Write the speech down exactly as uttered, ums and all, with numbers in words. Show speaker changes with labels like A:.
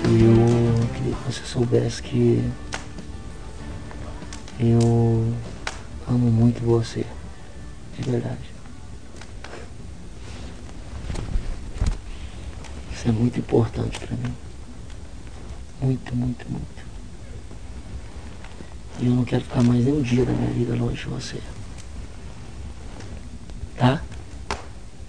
A: E eu queria que você soubesse que eu amo muito você, de verdade. Isso é muito importante pra mim. Muito, muito, muito. E eu não quero ficar mais nem um dia da minha vida longe de você.